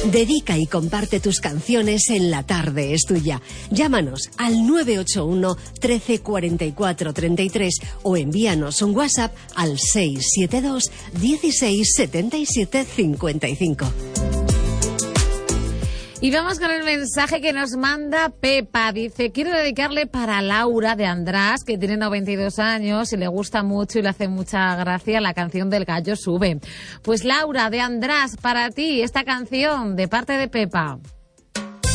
Dedica y comparte tus canciones en La Tarde es Tuya. Llámanos al 981 13 44 33 o envíanos un WhatsApp al 672 16 77 55. Y vamos con el mensaje que nos manda Pepa. Dice, quiero dedicarle para Laura de András, que tiene 92 años y le gusta mucho y le hace mucha gracia la canción del Gallo Sube. Pues Laura de András, para ti esta canción de parte de Pepa.